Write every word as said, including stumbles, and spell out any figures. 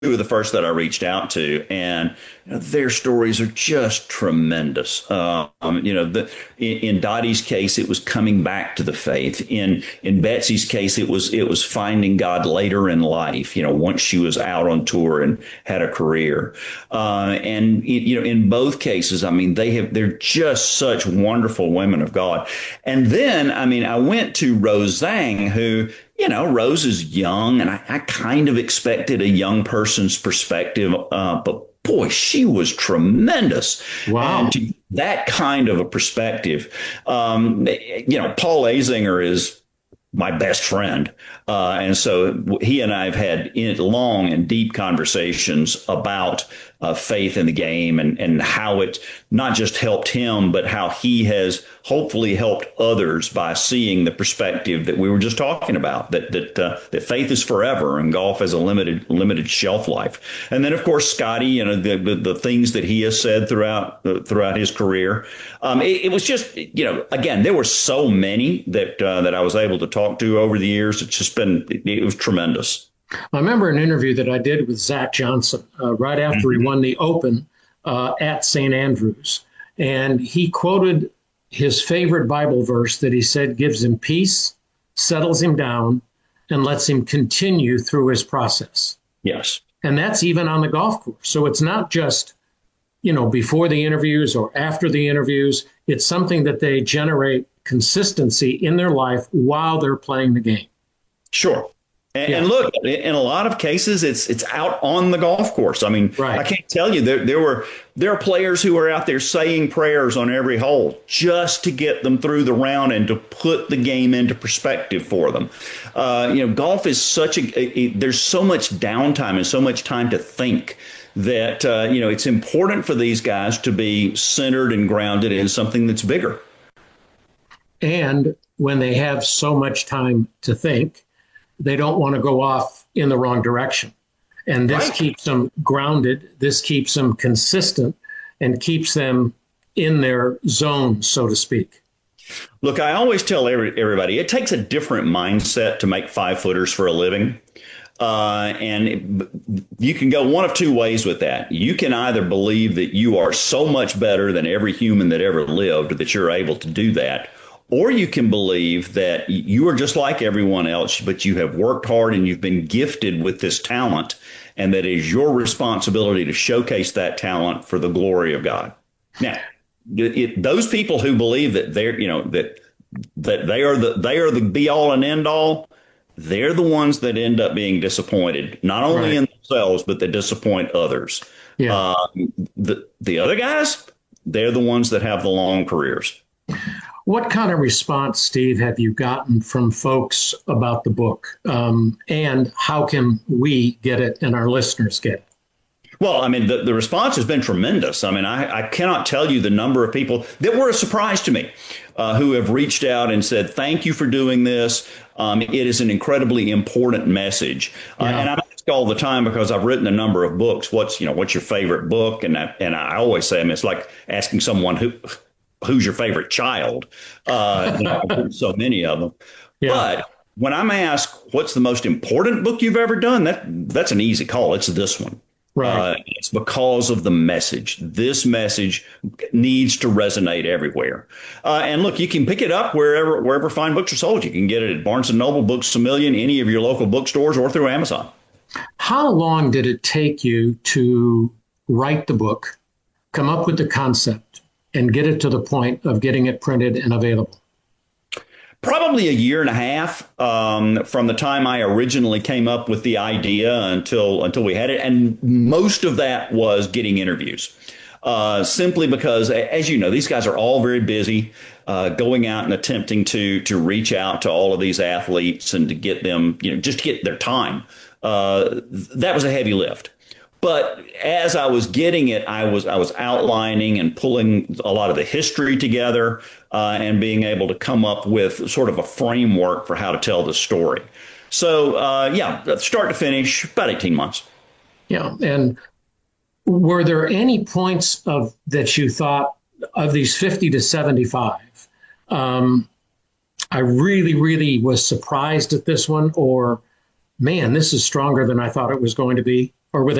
were the first that I reached out to, and you know, their stories are just tremendous. Uh, Um, you know, the, in, in Dottie's case, it was coming back to the faith. In in Betsy's case, it was it was finding God later in life. You know, once she was out on tour and had a career. Uh, and you know, in both cases, I mean, they have they're just such wonderful women of God. And then, I mean, I went to Rose Zhang, who, you know, Rose is young, and I, I kind of expected a young person's perspective, uh, but boy, she was tremendous. Wow. And to that kind of a perspective, um, you know, Paul Azinger is my best friend. Uh, and so he and I have had long and deep conversations about uh, faith in the game and, and how it not just helped him, but how he has hopefully helped others by seeing the perspective that we were just talking about, that that uh, that faith is forever and golf has a limited limited shelf life. And then, of course, Scotty, you know, the the, the things that he has said throughout uh, throughout his career. Um, it, it was just, you know, again, there were so many that uh, that I was able to talk to over the years. It's just been, it, it was tremendous. I remember an interview that I did with Zach Johnson uh, right after he won the Open uh, at Saint Andrews. And he quoted his favorite Bible verse that he said gives him peace, settles him down, and lets him continue through his process. Yes. And that's even on the golf course. So it's not just, you know, before the interviews or after the interviews. It's something that they generate consistency in their life while they're playing the game. Sure. And, yeah. and look, in a lot of cases, it's it's out on the golf course. I mean, right. I can't tell you, there there were there are players who are out there saying prayers on every hole just to get them through the round and to put the game into perspective for them. Uh, you know, golf is such a, a, a there's so much downtime and so much time to think that uh, you know, it's important for these guys to be centered and grounded in something that's bigger. And when they have so much time to think, they don't want to go off in the wrong direction. And this Right. keeps them grounded. This keeps them consistent and keeps them in their zone, so to speak. Look, I always tell every, everybody, it takes a different mindset to make five footers for a living. Uh, and it, you can go one of two ways with that. You can either believe that you are so much better than every human that ever lived that you're able to do that. Or you can believe that you are just like everyone else, but you have worked hard and you've been gifted with this talent, and that it is your responsibility to showcase that talent for the glory of God. Now, it, those people who believe that they're, you know, that that they are the they are the be all and end all, they're the ones that end up being disappointed, not only Right. in themselves, but they disappoint others. Yeah. Uh, the the other guys, they're the ones that have the long careers. What kind of response, Steve, have you gotten from folks about the book? Um, and how can we get it and our listeners get it? Well, I mean, the, the response has been tremendous. I mean, I, I cannot tell you the number of people that were a surprise to me uh, who have reached out and said, thank you for doing this. Um, it is an incredibly important message. Uh, Yeah. and I ask all the time, because I've written a number of books, what's, you know, what's your favorite book? And I, and I always say, I mean, it's like asking someone who who's your favorite child? Uh, you know, I've written so many of them. Yeah. But when I'm asked, what's the most important book you've ever done? That that's an easy call. It's this one. Right. Uh, it's because of the message. This message needs to resonate everywhere. Uh, and look, you can pick it up wherever wherever fine books are sold. You can get it at Barnes and Noble, Books A Million, any of your local bookstores, or through Amazon. How long did it take you to write the book, come up with the concept, and get it to the point of getting it printed and available? Probably a year and a half um, from the time I originally came up with the idea until until we had it. And most of that was getting interviews, uh, simply because, as you know, these guys are all very busy uh, going out and attempting to to reach out to all of these athletes and to get them, you know, just to get their time. Uh, that was a heavy lift. But as I was getting it, I was I was outlining and pulling a lot of the history together uh, and being able to come up with sort of a framework for how to tell the story. So, uh, yeah, start to finish, about eighteen months. Yeah. And were there any points of that you thought of these fifty to seventy-five? Um, I really, really was surprised at this one, or man, this is stronger than I thought it was going to be. or with